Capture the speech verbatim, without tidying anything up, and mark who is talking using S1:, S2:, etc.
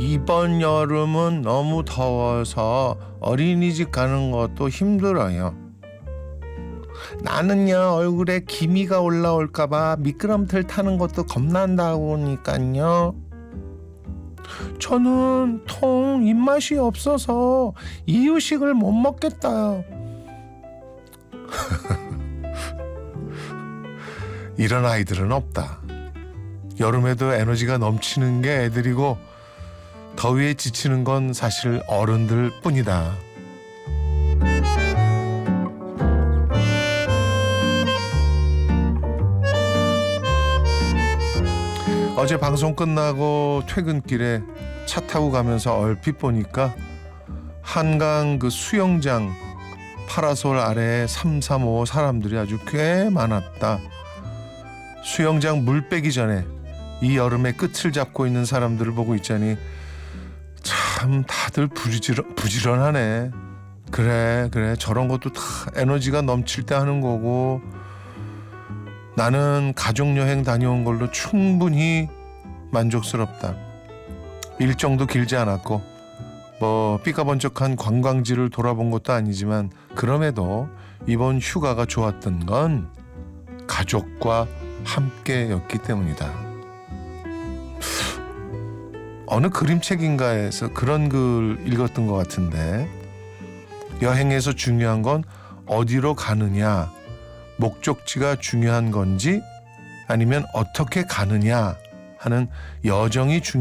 S1: 이번 여름은 너무 더워서 어린이집 가는 것도 힘들어요. 나는요, 얼굴에 기미가 올라올까봐 미끄럼틀 타는 것도 겁난다고니까요. 저는 통 입맛이 없어서 이유식을 못 먹겠다. 이런 아이들은 없다. 여름에도 에너지가 넘치는 게 애들이고 더위에 지치는 건 사실 어른들 뿐이다. 어제 방송 끝나고 퇴근길에 차 타고 가면서 얼핏 보니까 한강 그 수영장 파라솔 아래에 삼삼오오 사람들이 아주 꽤 많았다. 수영장 물 빼기 전에 이 여름의 끝을 잡고 있는 사람들을 보고 있자니 참 다들 부지런, 부지런하네. 그래 그래 저런 것도 다 에너지가 넘칠 때 하는 거고, 나는 가족여행 다녀온 걸로 충분히 만족스럽다. 일정도 길지 않았고 뭐 삐까번쩍한 관광지를 돌아본 것도 아니지만 그럼에도 이번 휴가가 좋았던 건 가족과 함께였기 때문이다. 어느 그림책인가에서 그런 글 읽었던 것 같은데, 여행에서 중요한 건 어디로 가느냐, 목적지가 중요한 건지 아니면 어떻게 가느냐 하는 여정이 중요한